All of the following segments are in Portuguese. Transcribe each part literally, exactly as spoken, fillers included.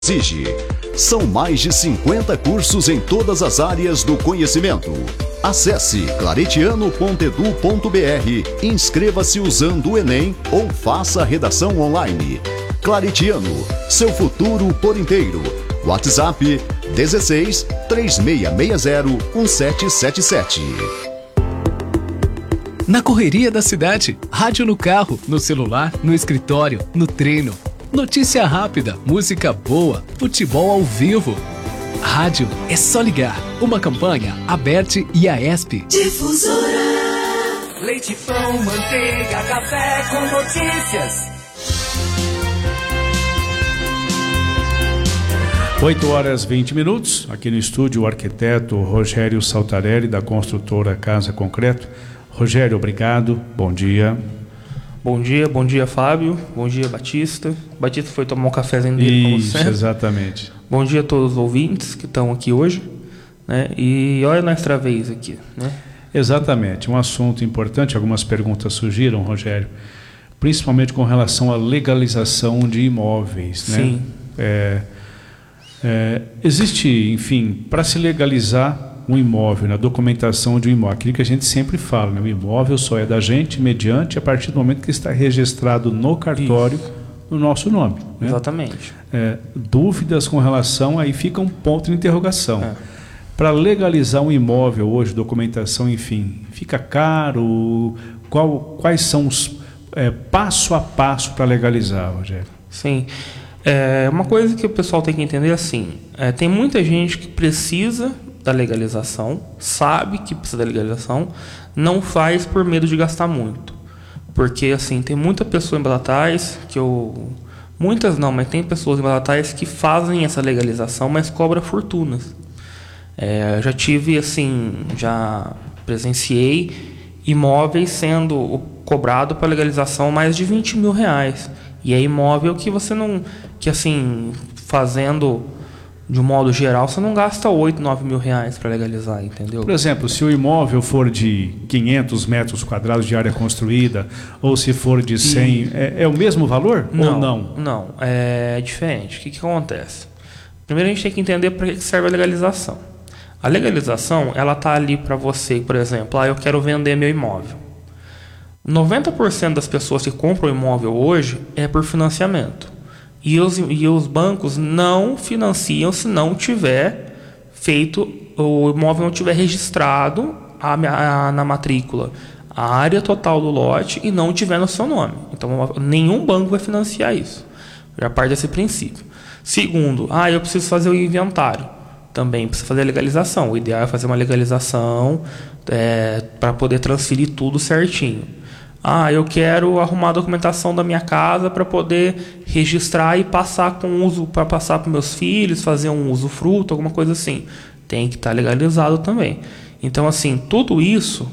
Exige. São mais de cinquenta cursos em todas as áreas do conhecimento. Acesse claretiano ponto edu ponto br, inscreva-se usando o Enem ou faça a redação online. Claretiano, seu futuro por inteiro. WhatsApp dezesseis, três seis seis zero, um sete sete sete. Na correria da cidade, rádio no carro, no celular, no escritório, no treino. Notícia rápida, música boa, futebol ao vivo. Rádio é só ligar. Uma campanha, Aberte e Aesp. Difusora. Leite, pão, manteiga, café com notícias. oito horas e vinte minutos. Aqui no estúdio o arquiteto Rogério Saltarelli, da construtora Casa Concreto. Rogério, obrigado. Bom dia. Bom dia, bom dia, Fábio. Bom dia, Batista. Batista foi tomar um cafezinho dele, como Isso, sempre. exatamente. Bom dia a todos os ouvintes que estão aqui hoje, né? E olha nossa vez aqui, né? Exatamente, um assunto importante. Algumas perguntas surgiram, Rogério, principalmente com relação à legalização de imóveis, né? Sim. É, é, existe, enfim, para se legalizar um imóvel, na documentação de um imóvel, aquilo que a gente sempre fala, né? O imóvel só é da gente mediante a partir do momento que está registrado no cartório. Isso. No nosso nome, né? Exatamente. É, dúvidas com relação, aí fica um ponto de interrogação. É. Para legalizar um imóvel hoje, documentação, enfim, fica caro? Qual, quais são os é, passo a passo para legalizar, Rogério? Sim. É, uma coisa que o pessoal tem que entender assim, é, tem muita gente que precisa da legalização, sabe que precisa da legalização, não faz por medo de gastar muito. Porque, assim, tem muita pessoa em Batatais que eu... Muitas não, mas tem pessoas em Batatais que fazem essa legalização, mas cobram fortunas. É, eu já tive, assim, já presenciei imóveis sendo cobrado para legalização mais de vinte mil reais. E é imóvel que você não... Que, assim, fazendo... De um modo geral, você não gasta oito, nove mil reais para legalizar, entendeu? Por exemplo, se o imóvel for de quinhentos metros quadrados de área construída, ou se for de cem, é, é o mesmo valor não, ou não? Não, é diferente. O que, que acontece? Primeiro a gente tem que entender para que serve a legalização. A legalização, ela está ali para você, por exemplo, ah, eu quero vender meu imóvel. noventa por cento das pessoas que compram imóvel hoje é por financiamento. E os, e os bancos não financiam se não tiver feito, o imóvel não tiver registrado a, a, na matrícula a área total do lote e não tiver no seu nome. Então, nenhum banco vai financiar isso. Já parte desse princípio. Segundo, ah, eu preciso fazer o inventário. Também precisa fazer a legalização. O ideal é fazer uma legalização é, para poder transferir tudo certinho. Ah, eu quero arrumar a documentação da minha casa para poder registrar e passar com uso, para passar para meus filhos, fazer um usufruto, alguma coisa assim. Tem que estar legalizado também. Então, assim, tudo isso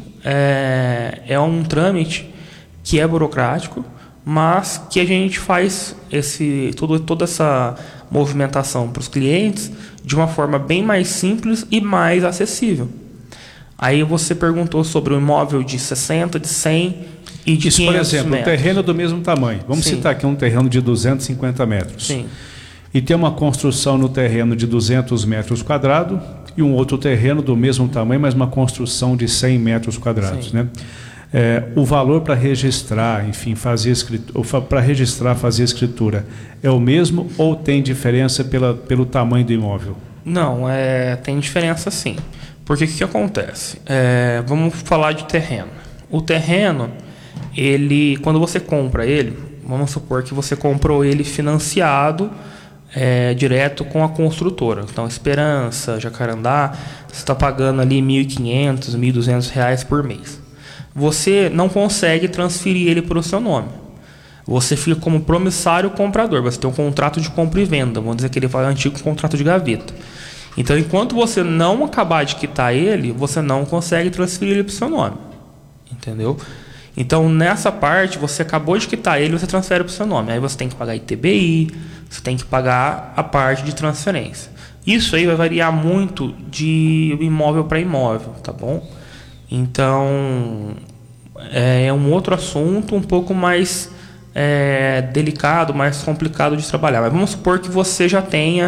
é, é um trâmite que é burocrático, mas que a gente faz esse, tudo, toda essa movimentação para os clientes de uma forma bem mais simples e mais acessível. Aí você perguntou sobre o imóvel de sessenta, de cem... E de Isso, por exemplo, metros. um terreno do mesmo tamanho. Vamos Sim. citar aqui um terreno de duzentos e cinquenta metros. Sim. E tem uma construção no terreno de duzentos metros quadrados e um outro terreno do mesmo tamanho, mas uma construção de cem metros quadrados. Né? É, o valor para registrar, enfim, fazer escritura, para registrar, fazer escritura, é o mesmo ou tem diferença pela, pelo tamanho do imóvel? Não, é, tem diferença sim. Porque o que, que acontece? É, vamos falar de terreno. O terreno... Ele, quando você compra ele, vamos supor que você comprou ele financiado é, direto com a construtora. Então, Esperança, Jacarandá, você está pagando ali mil e quinhentos, mil e duzentos reais por mês. Você não consegue transferir ele para o seu nome. Você fica como promissário comprador. Você tem um contrato de compra e venda. Vamos dizer que ele é um antigo contrato de gaveta. Então, enquanto você não acabar de quitar ele, você não consegue transferir ele para o seu nome. Entendeu? Então, nessa parte, você acabou de quitar ele, você transfere para o seu nome. Aí você tem que pagar I T B I, você tem que pagar a parte de transferência. Isso aí vai variar muito de imóvel para imóvel, tá bom? Então, é um outro assunto um pouco mais é, delicado, mais complicado de trabalhar. Mas vamos supor que você já tenha